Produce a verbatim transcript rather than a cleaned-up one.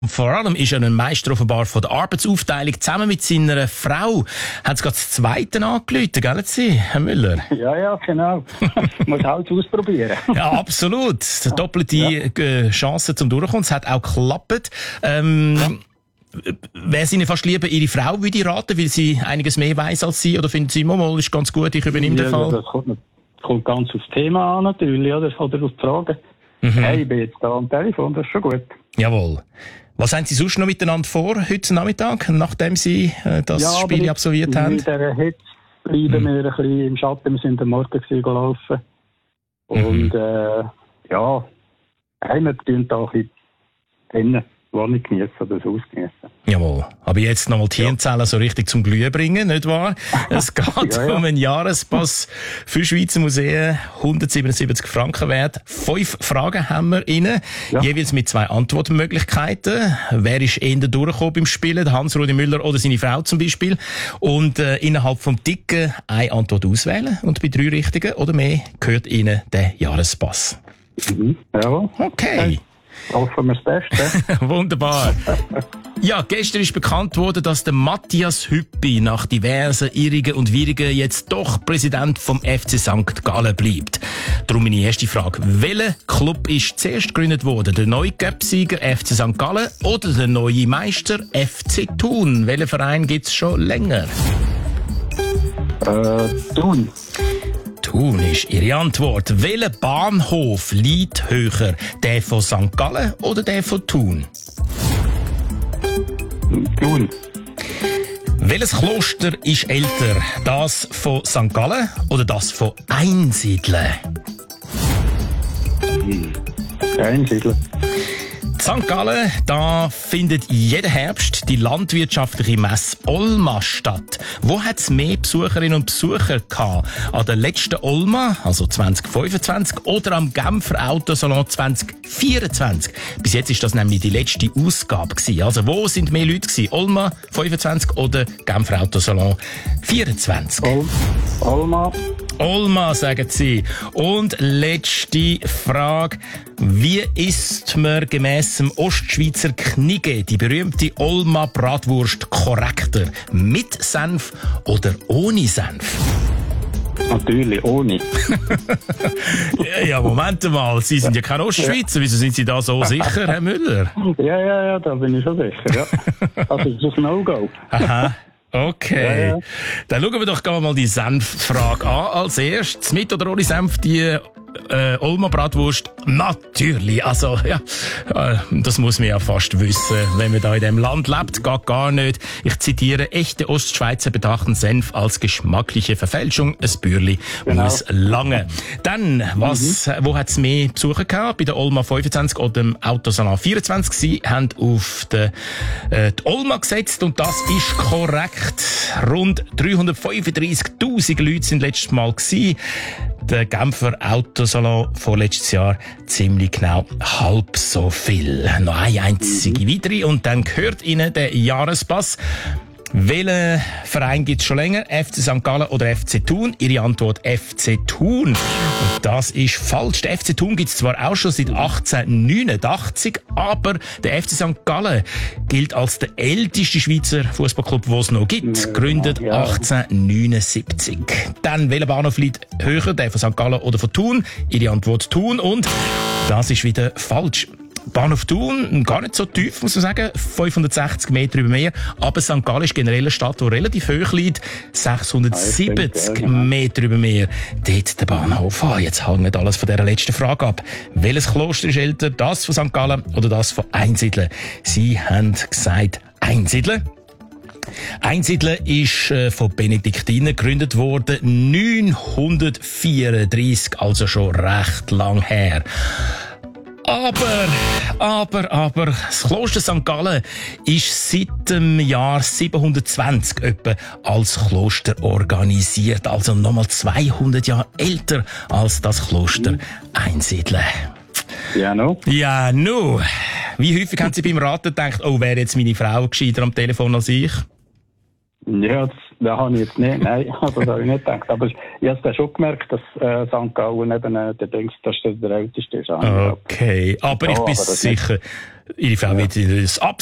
Vor allem ist er ein Meister offenbar von der Arbeitsaufteilung. Zusammen mit seiner Frau hat es gerade das Zweite angerufen, gell, Sie, Herr Müller? Ja, ja, genau. Muss alles ausprobieren. Ja, absolut. Doppelte ja. Chance zum Durchkommen. Es hat auch geklappt. Ähm, ja. Wäre es Ihnen fast lieber, Ihre Frau würde ich raten, weil sie einiges mehr weiss als Sie? Oder finden Sie, mal, ist ganz gut, ich übernehme ja, den Fall? Ja, das kommt, kommt ganz aufs Thema an, natürlich, oder, oder auf die Frage. Mhm. Hey, ich bin jetzt da am Telefon, das ist schon gut. Jawohl. Was haben Sie sonst noch miteinander vor, heute Nachmittag, nachdem Sie äh, das ja, Spiel absolviert haben? In dieser Hitze bleiben hm. wir ein bisschen im Schatten. Wir sind am Morgen gelaufen. Und mhm. äh, ja, wir tun da ein bisschen drinnen, Wohnung geniessen oder das Haus geniessen. Jawohl. Aber jetzt nochmal die Hirnzellen so richtig zum Glühen bringen, nicht wahr? Es geht ja, ja. um einen Jahrespass für Schweizer Museen, hundertsiebenundsiebzig Franken wert. Fünf Fragen haben wir Ihnen, ja. jeweils mit zwei Antwortmöglichkeiten. Wer ist eher durchgekommen beim Spielen? Hans-Rudi Müller oder seine Frau zum Beispiel? Und äh, innerhalb vom Ticken eine Antwort auswählen. Und bei drei richtigen oder mehr gehört Ihnen der Jahrespass. Mhm. Ja. Okay. okay. Hoffen wir das Beste. Wunderbar. Ja, gestern ist bekannt worden, dass der Matthias Hüppi nach diversen Irrigen und Wirrigen jetzt doch Präsident vom F C Sankt Gallen bleibt. Darum meine erste Frage. Welcher Club ist zuerst gegründet worden? Der neue Cup-Sieger F C Sankt Gallen oder der neue Meister F C Thun? Welchen Verein gibt's schon länger? Äh, Thun. Thun ist Ihre Antwort. Welcher Bahnhof liegt höher? Der von Sankt Gallen oder der von Thun? Thun. Welches Kloster ist älter? Das von Sankt Gallen oder das von Einsiedeln? Einsiedeln. Sankt Gallen, da findet jeden Herbst die landwirtschaftliche Messe Olma statt. Wo hat es mehr Besucherinnen und Besucher gehabt? An der letzten Olma, also zwanzig fünfundzwanzig, oder am Genfer Autosalon zwanzig vierundzwanzig? Bis jetzt ist das nämlich die letzte Ausgabe gewesen. Also wo sind mehr Leute gewesen? Olma fünfundzwanzig oder Genfer Autosalon vierundzwanzig? Ol- Olma. Olma, sagen Sie. Und letzte Frage. Wie isst man gemäss dem Ostschweizer Knigge die berühmte Olma Bratwurst korrekter? Mit Senf oder ohne Senf? Natürlich, ohne. ja, ja, Moment mal. Sie sind ja kein Ostschweizer. Wieso sind Sie da so sicher, Herr Müller? Ja, ja, ja, da bin ich schon sicher, ja. Also, das ist ein No-Go. Aha. Okay. Ja, ja. Dann schauen wir doch mal die Senffrage an als erstes. Mit oder ohne Senf die äh, Olma Bratwurst? Natürlich. Also, ja, äh, das muss man ja fast wissen. Wenn man da in dem Land lebt, geht gar nicht. Ich zitiere, echte Ostschweizer betrachten Senf als geschmackliche Verfälschung. Ein Bürli genau. muss lange. Dann, was, mhm. wo hat's mehr Besucher gehabt? Bei der Olma fünfundzwanzig oder dem Autosalon vierundzwanzig? Sie haben auf die, äh, die Olma gesetzt und das ist korrekt. Rund dreihundertfünfunddreissigtausend Leute sind letztes Mal gewesen. Der Genfer Autosalon vorletztes Jahr ziemlich genau halb so viel. Noch eine einzige mhm. weitere und dann gehört Ihnen der Jahrespass. Welchen Verein gibt es schon länger? F C Sankt Gallen oder F C Thun? Ihre Antwort F C Thun. Und das ist falsch. Der F C Thun gibt es zwar auch schon seit achtzehnhundertneunundachtzig, aber der F C Sankt Gallen gilt als der älteste Schweizer Fußballclub, den es noch gibt. Gegründet achtzehnhundertneunundsiebzig. Dann, welcher Bahnhof liegt höher? Der von Sankt Gallen oder von Thun? Ihre Antwort Thun. Und das ist wieder falsch. Bahnhof Thun, gar nicht so tief, muss man sagen, fünfhundertsechzig Meter über Meer, aber Sankt Gallen ist generell eine Stadt, die relativ hoch liegt, sechshundertsiebzig ja, Meter über Meer. Dort der Bahnhof. Ah, jetzt hängt alles von dieser letzten Frage ab. Welches Kloster ist älter, das von Sankt Gallen oder das von Einsiedeln? Sie haben gesagt Einsiedeln. Einsiedeln ist äh, von Benediktinern gegründet worden, neunhundertvierunddreissig, also schon recht lang her. Aber, aber, aber, das Kloster Sankt Gallen ist seit dem Jahr siebenhundertzwanzig etwa als Kloster organisiert. Also nochmal zweihundert Jahre älter als das Kloster Einsiedeln. Ja, no. Ja, no. Wie häufig haben Sie beim Raten gedacht, oh, wäre jetzt meine Frau gescheiter am Telefon als ich? Ja, das, das habe ich jetzt nicht, nein, also das habe ich nicht gedacht. Aber ich habe es schon gemerkt, dass äh, Sankt Gallen eben äh, der Dings, dass das der älteste ist. Okay, aber ja, ich bin aber sicher, Ihre Frau wird das